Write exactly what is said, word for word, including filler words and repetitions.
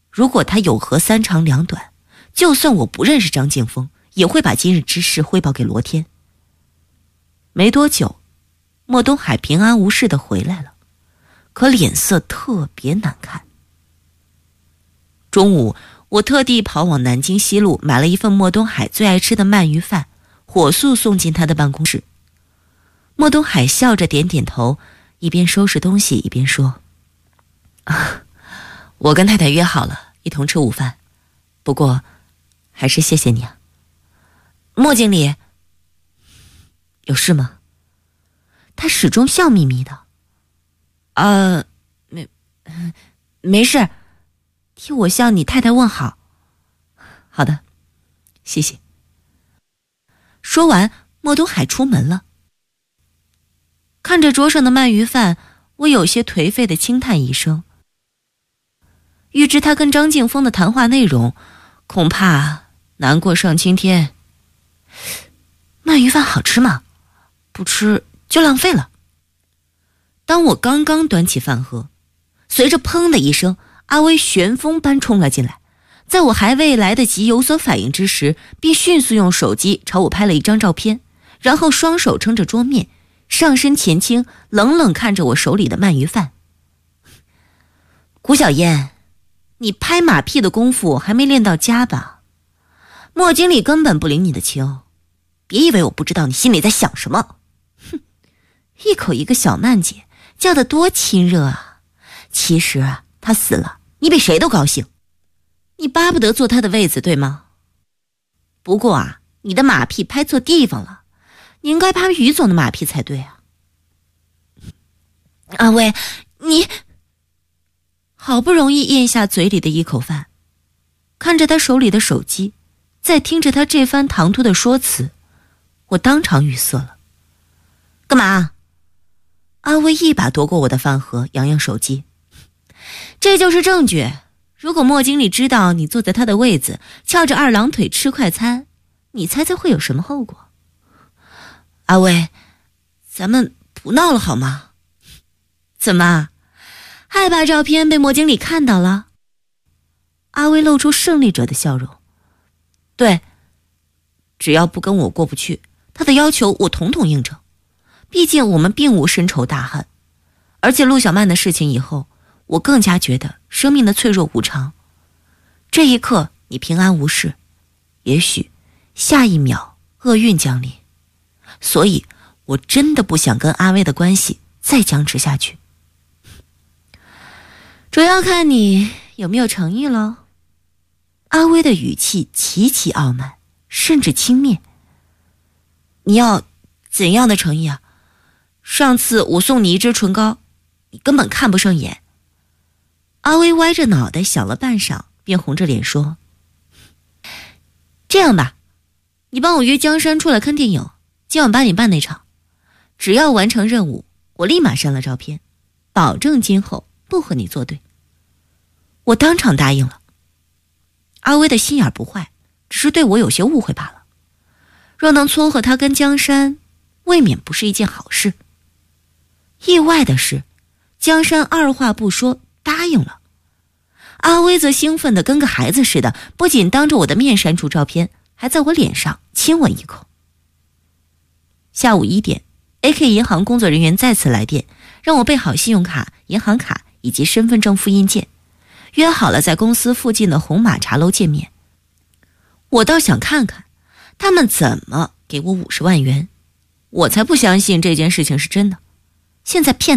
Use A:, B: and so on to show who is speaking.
A: 如果他有何三长两短，就算我不认识张静峰，也会把今日之事汇报给罗天。没多久，莫东海平安无事地回来了，可脸色特别难看。中午，我特地跑往南京西路买了一份莫东海最爱吃的鳗鱼饭，火速送进他的办公室。莫东海笑着点点头，一边收拾东西一边说：啊，我跟太太约好了一同吃午饭，不过还是谢谢你啊。莫经理，有事吗？他始终笑眯眯的。呃，没，没事，替我向你太太问好。好的，谢谢。说完，莫东海出门了。看着桌上的鳗鱼饭，我有些颓废的轻叹一声。预知他跟张静峰的谈话内容，恐怕难过上青天。鳗鱼饭好吃吗？不吃就浪费了。当我刚刚端起饭盒，随着砰的一声，阿威旋风般冲了进来，在我还未来得及有所反应之时，便迅速用手机朝我拍了一张照片，然后双手撑着桌面，上身前倾，冷冷看着我手里的鳗鱼饭。古小燕，你拍马屁的功夫还没练到家吧？莫经理根本不领你的情，别以为我不知道你心里在想什么。哼，一口一个小曼姐，叫得多亲热啊！其实啊，她死了，你比谁都高兴。你巴不得坐她的位子，对吗？不过啊，你的马屁拍错地方了，你应该拍于总的马屁才对啊。阿威，你……好不容易咽下嘴里的一口饭，看着他手里的手机，再听着他这番唐突的说辞，我当场语塞了。干嘛？阿威一把夺过我的饭盒，扬扬手机。这就是证据，如果莫经理知道你坐在他的位子，翘着二郎腿吃快餐，你猜猜会有什么后果？阿威，咱们不闹了好吗？怎么，害怕照片被莫经理看到了？阿威露出胜利者的笑容。对，只要不跟我过不去，他的要求我统统应承。毕竟我们并无深仇大恨，而且陆小曼的事情以后，我更加觉得生命的脆弱无常。这一刻你平安无事，也许下一秒厄运降临。所以我真的不想跟阿威的关系再僵持下去。主要看你有没有诚意咯。阿威的语气极其傲慢，甚至轻蔑。你要怎样的诚意啊？上次我送你一支唇膏，你根本看不上眼。阿威歪着脑袋想了半晌，便红着脸说：这样吧，你帮我约江山出来看电影，今晚八点半那场。只要完成任务，我立马删了照片，保证今后不和你作对。我当场答应了。阿威的心眼不坏，只是对我有些误会罢了。若能撮合他跟江山，未免不是一件好事。意外的是，江山二话不说答应了。阿威则兴奋得跟个孩子似的，不仅当着我的面删除照片，还在我脸上亲吻一口。下午一点 A K 银行工作人员再次来电，让我备好信用卡、银行卡以及身份证复印件，约好了在公司附近的红马茶楼见面。我倒想看看他们怎么给我五十万元，我才不相信这件事情是真的。现在骗